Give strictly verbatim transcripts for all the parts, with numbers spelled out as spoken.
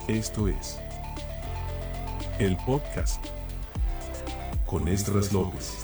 Esto es el podcast con Esdras López.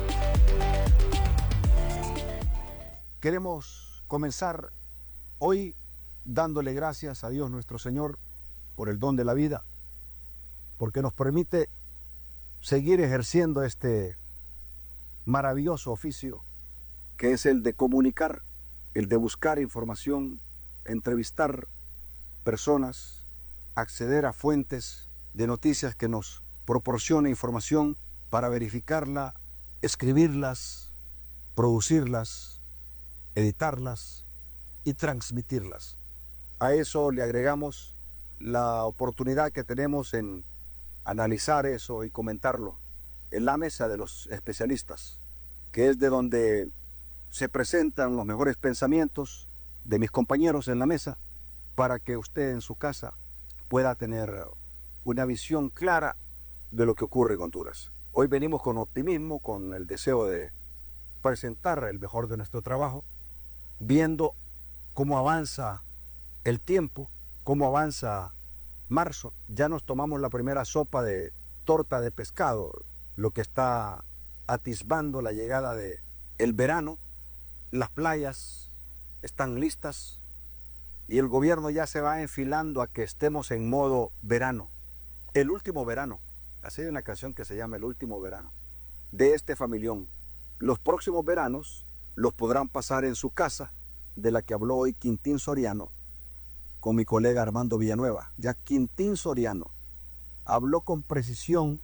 Queremos comenzar hoy dándole gracias a Dios nuestro Señor por el don de la vida, porque nos permite seguir ejerciendo este maravilloso oficio que es el de comunicar, el de buscar información, entrevistar personas, acceder a fuentes de noticias que nos proporciona información para verificarla, escribirlas, producirlas, editarlas y transmitirlas. A eso le agregamos la oportunidad que tenemos en analizar eso y comentarlo en la mesa de los especialistas, que es de donde se presentan los mejores pensamientos de mis compañeros en la mesa para que usted en su casa pueda tener una visión clara de lo que ocurre en Honduras. Hoy venimos con optimismo, con el deseo de presentar el mejor de nuestro trabajo, viendo cómo avanza el tiempo, cómo avanza marzo. Ya nos tomamos la primera sopa de torta de pescado, lo que está atisbando la llegada de el verano. Las playas están listas y el gobierno ya se va enfilando a que estemos en modo verano. El último verano. Así hay una canción que se llama El último verano de este familión. Los próximos veranos los podrán pasar en su casa, de la que habló hoy Quintín Soriano con mi colega Armando Villanueva. Ya Quintín Soriano habló con precisión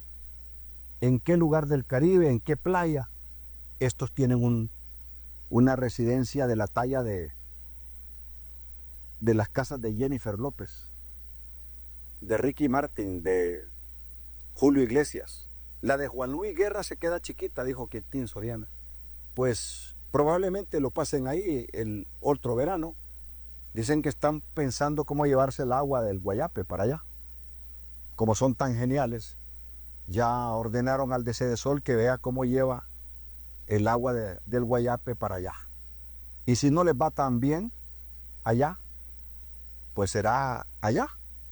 en qué lugar del Caribe, en qué playa estos tienen un, una residencia de la talla de, de las casas de Jennifer López, de Ricky Martin, de Julio Iglesias. La de Juan Luis Guerra se queda chiquita, dijo Quintín Soriano. Pues probablemente lo pasen ahí el otro verano. Dicen que están pensando cómo llevarse el agua del Guayape para allá. Como son tan geniales, ya ordenaron al D C de Sol que vea cómo lleva el agua de, del Guayape para allá. Y si no les va tan bien allá, pues será allá.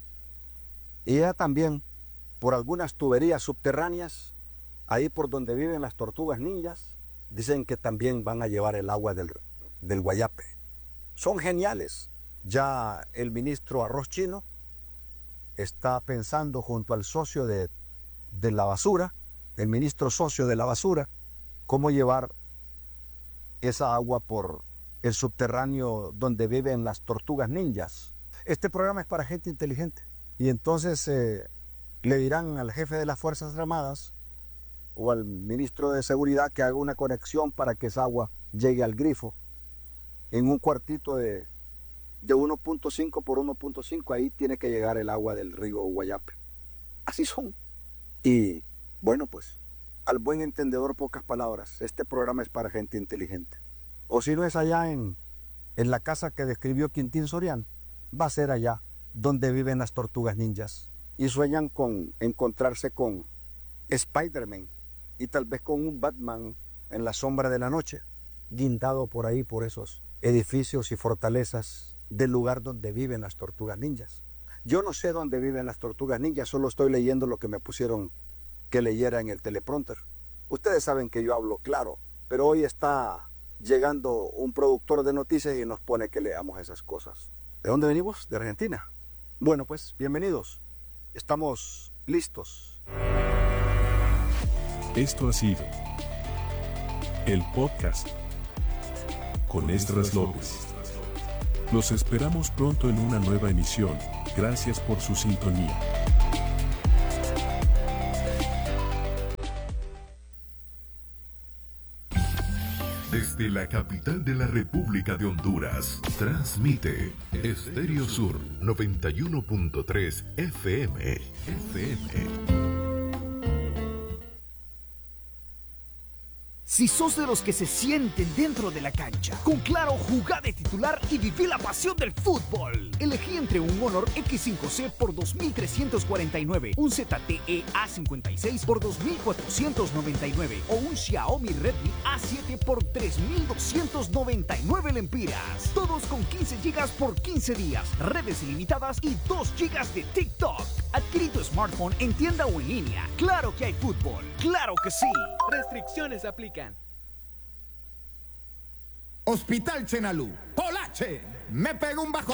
Y ella también, por algunas tuberías subterráneas, ahí por donde viven las tortugas ninjas, dicen que también van a llevar el agua del, del Guayape. Son geniales. Ya el ministro Arroz Chino está pensando junto al socio de, de la basura, el ministro socio de la basura, cómo llevar esa agua por el subterráneo donde viven las tortugas ninjas. Este programa es para gente inteligente. Y entonces eh, le dirán al jefe de las Fuerzas Armadas o al ministro de Seguridad que haga una conexión para que esa agua llegue al grifo en un cuartito de, de uno punto cinco por uno punto cinco. Ahí tiene que llegar el agua del río Guayape. Así son. Y bueno, pues al buen entendedor pocas palabras. Este programa es para gente inteligente. O si no es allá en, en la casa que describió Quintín Soriano, va a ser allá donde viven las tortugas ninjas y sueñan con encontrarse con Spider-Man y tal vez con un Batman en la sombra de la noche, guindado por ahí por esos edificios y fortalezas del lugar donde viven las tortugas ninjas. Yo no sé dónde viven las tortugas ninjas, solo estoy leyendo lo que me pusieron que leyera en el teleprompter. Ustedes saben que yo hablo claro, pero hoy está llegando un productor de noticias y nos pone que leamos esas cosas. ¿De dónde venimos? De Argentina. Bueno, pues, bienvenidos. Estamos listos. Esto ha sido el podcast con Esdras López. Los esperamos pronto en una nueva emisión. Gracias por su sintonía. Desde la capital de la República de Honduras, transmite Estéreo Sur noventa y uno punto tres F M. F M. Si sos de los que se sienten dentro de la cancha, con Claro, jugá de titular y viví la pasión del fútbol. El Elegí entre un Honor equis cinco ce por dos mil trescientos cuarenta y nueve, un Z T E A cincuenta y seis por dos mil cuatrocientos noventa y nueve o un Xiaomi Redmi A siete por tres mil doscientos noventa y nueve lempiras. Todos con quince gigas por quince días, redes ilimitadas y dos gigas de TikTok. Adquirí tu smartphone en tienda o en línea. ¡Claro que hay fútbol! ¡Claro que sí! Restricciones aplican. Hospital Chenalú. Polache. Me pegó un bajo.